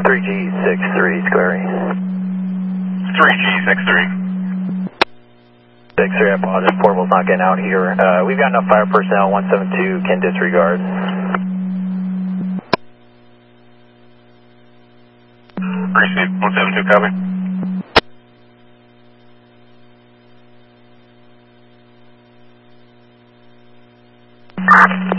3G63, Square. 3G63. 63, I apologize, portable's not getting out here. We've got enough fire personnel, 172 can disregard. Receive 172, copy.